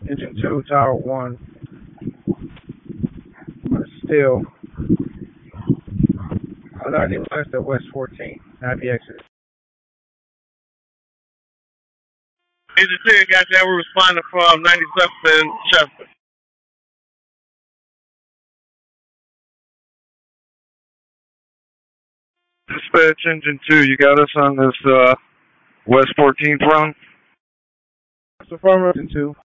Engine 2, Tower 1. But still, I 90 west at West 14. Happy exit. Agent 10, goddamn, we're responding from 97th and Chester. Dispatch Engine 2, you got us on this West 14th run? Affirmative 2.